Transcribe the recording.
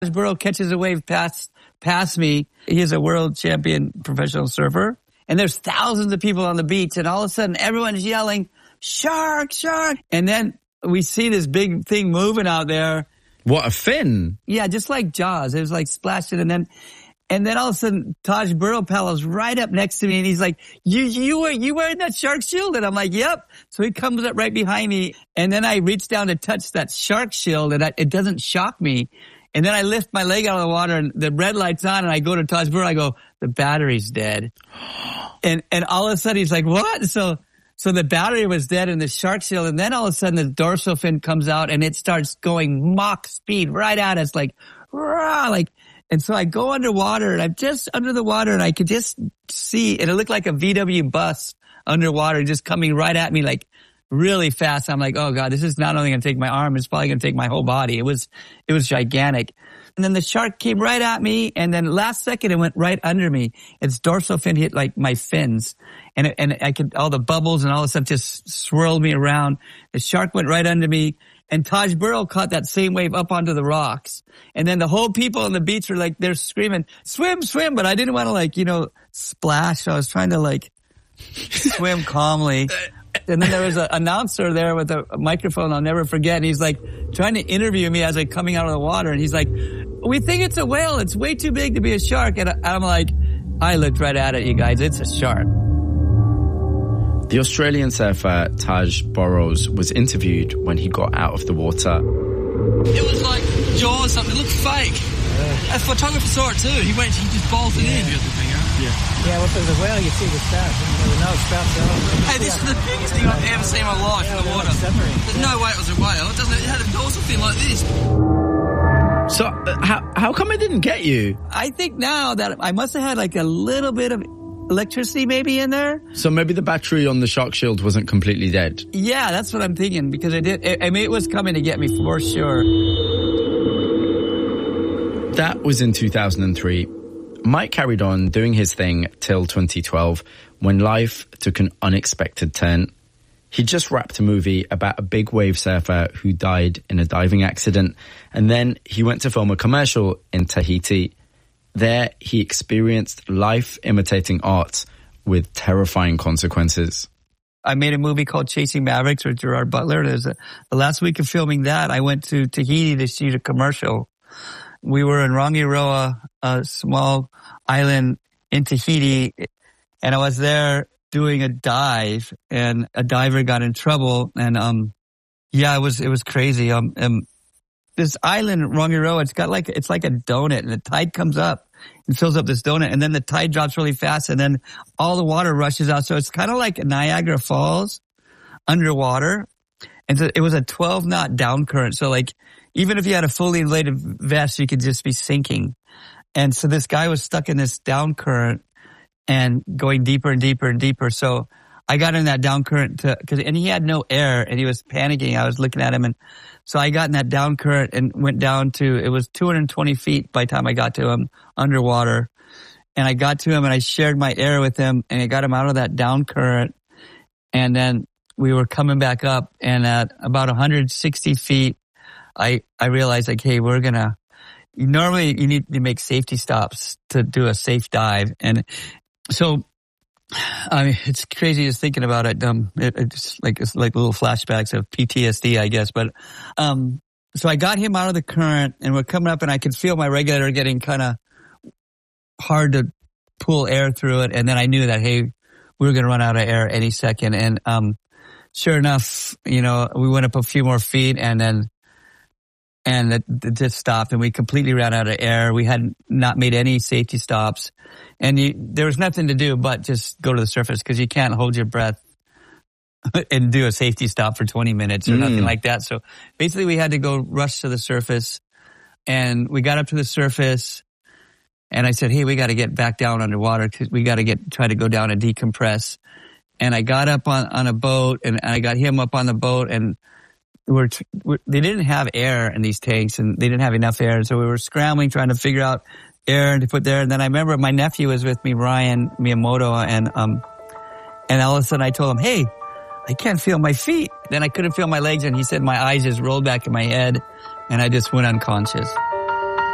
Burrow catches a wave past me. He is a world champion professional surfer. And there's thousands of people on the beach. And all of a sudden, everyone's yelling, shark, shark. And then we see this big thing moving out there. What, a fin? Yeah, just like Jaws. It was like splashing. And then all of a sudden, Taj Burrow paddles right up next to me. And he's like, you wearing that shark shield? And I'm like, yep. So he comes up right behind me. And then I reach down to touch that shark shield and it doesn't shock me. And then I lift my leg out of the water and the red light's on and I go to Taj Burrow. I go, the battery's dead. And all of a sudden he's like, what? So the battery was dead in the shark shield. And then all of a sudden the dorsal fin comes out and it starts going Mach speed right at us like, rah, like, and so I go underwater and I'm just under the water and I could just see, and it looked like a VW bus underwater just coming right at me like really fast. I'm like, oh God, this is not only going to take my arm, it's probably going to take my whole body. It was gigantic. And then the shark came right at me, and then last second it went right under me. Its dorsal fin hit like my fins, and I could, all the bubbles and all the stuff just swirled me around. The shark went right under me, and Taj Burrow caught that same wave up onto the rocks. And then the whole people on the beach were like, they're screaming, swim, swim, but I didn't want to like, splash. So I was trying to like swim calmly. And then there was an announcer there with a microphone I'll never forget. And he's like trying to interview me as I'm coming out of the water. And he's like, we think it's a whale. It's way too big to be a shark. And I'm like, I looked right at it, you guys. It's a shark. The Australian surfer Taj Burrows was interviewed when he got out of the water. It was like Jaws, something. It looked fake. A photographer saw it too. He just bolted in. Yeah, well, if there's a whale, you see the straps. There's no straps at all. Hey, this is the biggest thing I've ever seen in my life in the water. There's no way it was a whale. It had a dorsal fin like this. So, how come it didn't get you? I think now that I must have had like a little bit of electricity maybe in there. So maybe the battery on the shark shield wasn't completely dead. Yeah, that's what I'm thinking, because it was coming to get me for sure. That was in 2003. Mike carried on doing his thing till 2012 when life took an unexpected turn. He just wrapped a movie about a big wave surfer who died in a diving accident, and then he went to film a commercial in Tahiti. There, he experienced life imitating art with terrifying consequences. I made a movie called Chasing Mavericks with Gerard Butler. The last week of filming that, I went to Tahiti to shoot a commercial. We were in Rangiroa, a small island in Tahiti, and I was there doing a dive, and a diver got in trouble, and it was crazy. This island, Rangiroa, it's like a donut, and the tide comes up and fills up this donut, and then the tide drops really fast, and then all the water rushes out. So it's kind of like Niagara Falls underwater. And so it was a 12-knot down current. So like, even if you had a fully inflated vest, you could just be sinking. And so this guy was stuck in this down current and going deeper and deeper and deeper. So I got in that down current and he had no air and he was panicking. I was looking at him, and so I got in that down current and went down to, it was 220 feet by the time I got to him underwater. And I got to him and I shared my air with him, and I got him out of that down current. And then we were coming back up, and at about 160 feet, I realized like, hey, normally you need to make safety stops to do a safe dive. And so, I mean, it's crazy just thinking about it. It's like little flashbacks of PTSD, I guess. But, so I got him out of the current, and we're coming up, and I could feel my regulator getting kind of hard to pull air through it. And then I knew that, hey, we were going to run out of air any second. And, sure enough, we went up a few more feet, and it just stopped, and we completely ran out of air. We had not made any safety stops, and there was nothing to do but just go to the surface, because you can't hold your breath and do a safety stop for 20 minutes or nothing like that. So basically we had to go rush to the surface, and we got up to the surface, and I said, hey, we got to get back down underwater, because we got to try to go down and decompress. And I got up on a boat, and I got him up on the boat, and they didn't have air in these tanks, and they didn't have enough air. And so we were scrambling, trying to figure out air to put there. And then I remember my nephew was with me, Ryan Miyamoto, and all of a sudden I told him, hey, I can't feel my feet. Then I couldn't feel my legs, and he said my eyes just rolled back in my head, and I just went unconscious.